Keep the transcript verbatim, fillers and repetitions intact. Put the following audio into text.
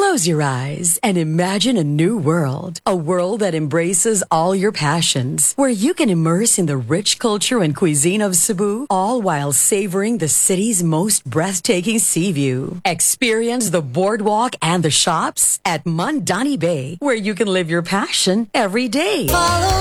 Close your eyes and imagine a new world. A world that embraces all your passions. Where you can immerse in the rich culture and cuisine of Cebu, all while savoring the city's most breathtaking sea view. Experience the boardwalk and the shops at Mandani Bay, where you can live your passion every day. Follow